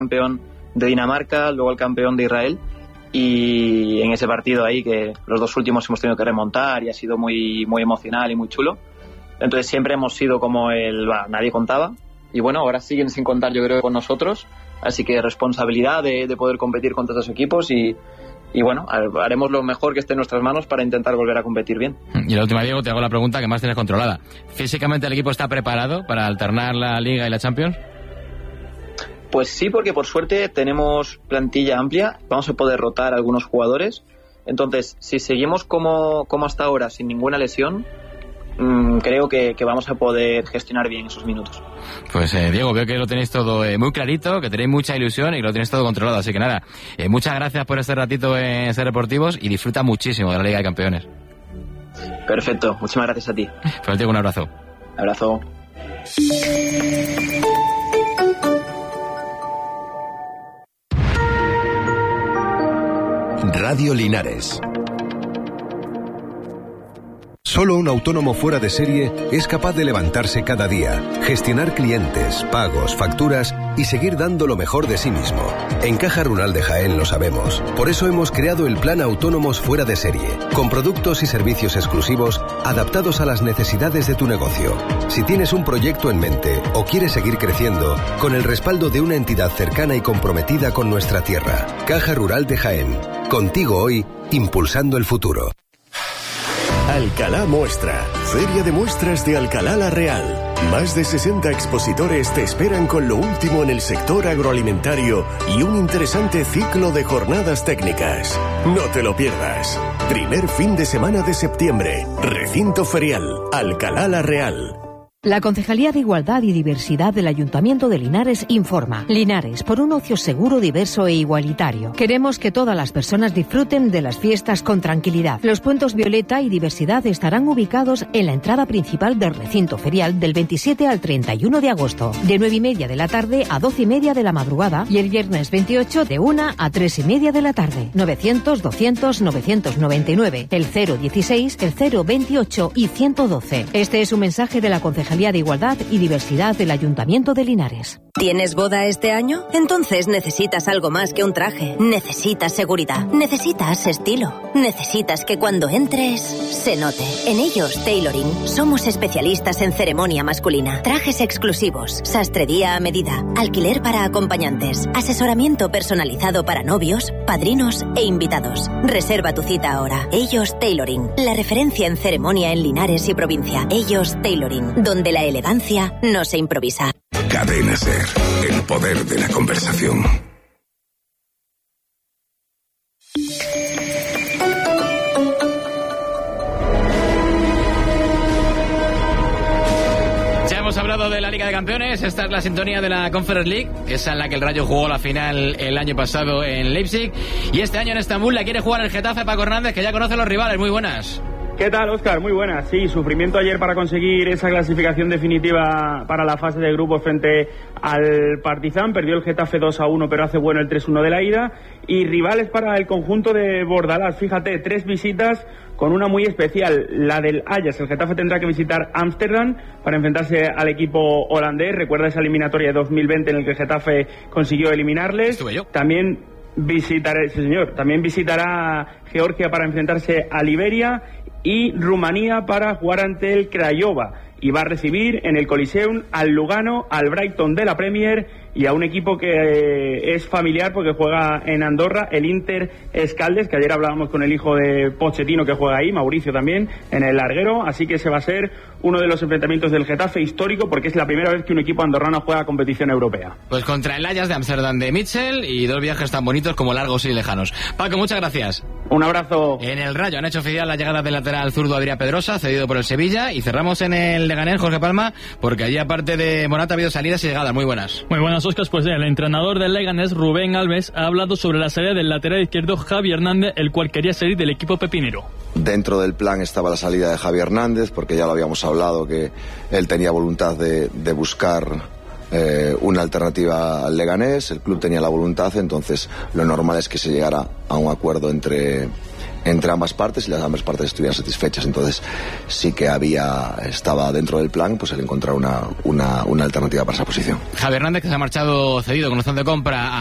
campeón de Dinamarca, luego el campeón de Israel, y en ese partido ahí, que los dos últimos hemos tenido que remontar y ha sido muy, muy emocional y muy chulo. Entonces siempre hemos sido como nadie contaba, y bueno, ahora siguen sin contar, yo creo, con nosotros, así que responsabilidad de poder competir contra estos equipos y bueno, haremos lo mejor que esté en nuestras manos para intentar volver a competir bien. Y la última, Diego, te hago la pregunta que más tienes controlada. ¿Físicamente el equipo está preparado para alternar la Liga y la Champions? Pues sí, porque por suerte tenemos plantilla amplia, vamos a poder rotar a algunos jugadores. Entonces, si seguimos como hasta ahora, sin ninguna lesión, creo que vamos a poder gestionar bien esos minutos. Pues Diego, veo que lo tenéis todo muy clarito, que tenéis mucha ilusión y que lo tenéis todo controlado, así que nada, muchas gracias por este ratito en Ser Deportivos y disfruta muchísimo de la Liga de Campeones. Perfecto, muchísimas gracias a ti. Pues Diego, un abrazo. Abrazo. Radio Linares. Solo un autónomo fuera de serie es capaz de levantarse cada día, gestionar clientes, pagos, facturas y seguir dando lo mejor de sí mismo. En Caja Rural de Jaén lo sabemos. Por eso hemos creado el Plan Autónomos Fuera de Serie, con productos y servicios exclusivos adaptados a las necesidades de tu negocio. Si tienes un proyecto en mente o quieres seguir creciendo, con el respaldo de una entidad cercana y comprometida con nuestra tierra. Caja Rural de Jaén. Contigo hoy, impulsando el futuro. Alcalá Muestra, Feria de Muestras de Alcalá la Real. Más de 60 expositores te esperan con lo último en el sector agroalimentario y un interesante ciclo de jornadas técnicas. No te lo pierdas. Primer fin de semana de septiembre. Recinto ferial, Alcalá la Real. La Concejalía de Igualdad y Diversidad del Ayuntamiento de Linares informa. Linares, por un ocio seguro, diverso e igualitario. Queremos que todas las personas disfruten de las fiestas con tranquilidad. Los puntos Violeta y Diversidad estarán ubicados en la entrada principal del recinto ferial del 27 al 31 de agosto, de 9:30 de la tarde a 12:30 de la madrugada, y el viernes 28 de 1 a 3:30 de la tarde. 900-200-999, el 016, el 028 y 112. Este es un mensaje de la Concejalía de Igualdad y Diversidad del Ayuntamiento de Linares. ¿Tienes boda este año? Entonces necesitas algo más que un traje. Necesitas seguridad. Necesitas estilo. Necesitas que cuando entres se note. En Ellos Tailoring somos especialistas en ceremonia masculina, trajes exclusivos, sastrería a medida, alquiler para acompañantes, asesoramiento personalizado para novios, padrinos e invitados. Reserva tu cita ahora. Ellos Tailoring, la referencia en ceremonia en Linares y provincia. Ellos Tailoring, donde la elegancia no se improvisa. Cadena Ser, el poder de la conversación. Ya hemos hablado de la Liga de Campeones, esta es la sintonía de la Conference League, esa en la que el Rayo jugó la final el año pasado en Leipzig, y este año en Estambul la quiere jugar el Getafe. Paco Hernández, que ya conoce a los rivales. Muy buenas. ¿Qué tal, Óscar? Muy buenas. Sí, sufrimiento ayer para conseguir esa clasificación definitiva para la fase de grupos frente al Partizan. Perdió el Getafe 2-1, pero hace bueno el 3-1 de la ida. Y rivales para el conjunto de Bordalás. Fíjate, 3 visitas con una muy especial, la del Ajax. El Getafe tendrá que visitar Ámsterdam para enfrentarse al equipo holandés. Recuerda esa eliminatoria de 2020 en el que el Getafe consiguió eliminarles. Estuve yo. También visitará Georgia para enfrentarse a Liberia y Rumanía para jugar ante el Craiova, y va a recibir en el Coliseum al Lugano, al Brighton de la Premier y a un equipo que es familiar porque juega en Andorra, el Inter Escaldes, que ayer hablábamos con el hijo de Pochettino que juega ahí, Mauricio también, en el larguero, así que ese va a ser uno de los enfrentamientos del Getafe histórico porque es la primera vez que un equipo andorrano juega competición europea. Pues contra el Ajax de Ámsterdam de Mitchell, y 2 viajes tan bonitos como largos y lejanos. Paco, muchas gracias. Un abrazo. En el Rayo han hecho oficial la llegada del lateral zurdo Adrián Pedrosa, cedido por el Sevilla, y cerramos en el Leganés, Jorge Palma, porque allí aparte de Morata ha habido salidas y llegadas. Muy buenas. Muy buenas, Óscar. Pues el entrenador del Leganés, Rubén Alves, ha hablado sobre la salida del lateral izquierdo Javi Hernández, el cual quería salir del equipo pepinero. Dentro del plan estaba la salida de Javi Hernández, porque ya lo habíamos hablado, que él tenía voluntad de buscar una alternativa al Leganés. El club tenía la voluntad, entonces lo normal es que se llegara a un acuerdo entre entre ambas partes y las ambas partes estuvieran satisfechas. Entonces sí que estaba dentro del plan pues el encontrar una alternativa para esa posición. Javi Hernández, que se ha marchado cedido con opción de compra